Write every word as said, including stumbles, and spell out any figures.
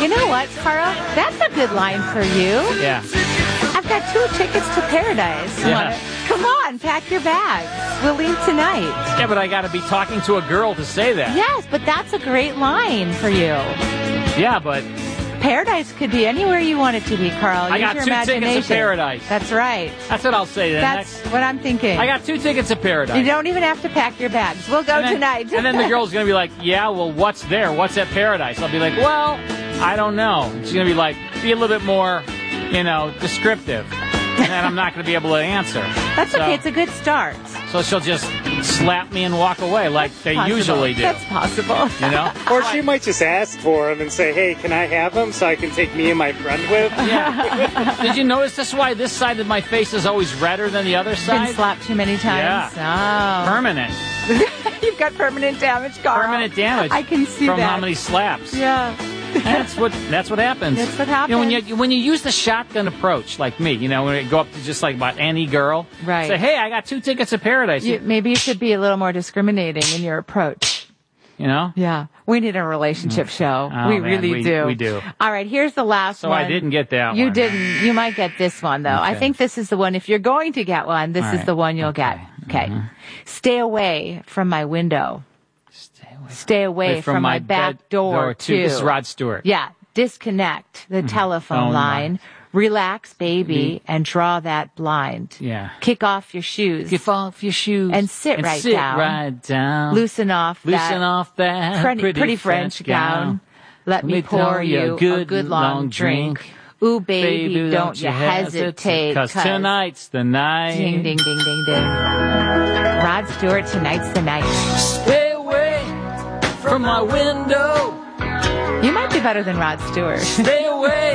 You know what, Carl? That's a good line for you. Yeah. I've got two tickets to paradise. Yeah. Wanna- Come on, pack your bags. We'll leave tonight. Yeah, but I got to be talking to a girl to say that. Yes, but that's a great line for you. Yeah, but Paradise could be anywhere you want it to be, Carl. I Use got your two imagination. tickets to paradise. That's right. That's what I'll say then. That's Next- what I'm thinking. I got two tickets to paradise. You don't even have to pack your bags. We'll go and then, tonight. And then the girl's going to be like, yeah, well, what's there? What's at paradise? I'll be like, well, I don't know. She's going to be like, be a little bit more, you know, descriptive. And then I'm not going to be able to answer. That's so, okay. It's a good start. So she'll just slap me and walk away like That's they possible. usually do. That's possible. You know? Or she might just ask for him and say, hey, can I have him so I can take me and my friend with? Yeah. Did you notice this is why this side of my face is always redder than the other side? Been slapped too many times. Yeah. Oh. Permanent. You've got permanent damage, Carl. Permanent damage. I can see from that. how many slaps. Yeah. That's what that's what happens. That's what happens. You know, when you when you use the shotgun approach, like me, you know, when you go up to just like about any girl, Right. say, hey, I got two tickets to paradise. You, maybe you should be a little more discriminating in your approach. You know? Yeah. We need a relationship show. Oh, we man, really we- do. we do. All right, here's the last So one. I didn't get that You one. didn't. You might get this one, though. I Okay. think this is the one. If you're going to get one, this All is right. the one you'll Okay. get. Okay. Mhm. Stay away from my window. Stay away, Stay away from, from, my, my back bed door, too. too. This is Rod Stewart. Yeah. Disconnect the telephone Phone line. line. Relax, baby, and draw that blind. Yeah. Kick off your shoes. Get off your shoes And sit right sit down. right down. Loosen off Loosen that off that pretty, pretty, pretty French, gown. Let me pour you a good, long drink. Ooh, baby, Baby, don't you hesitate. Cause tonight's the night. Ding, ding, ding, ding, ding. Rod Stewart, tonight's the night. Stay away from my window. You might be better than Rod Stewart. Stay away.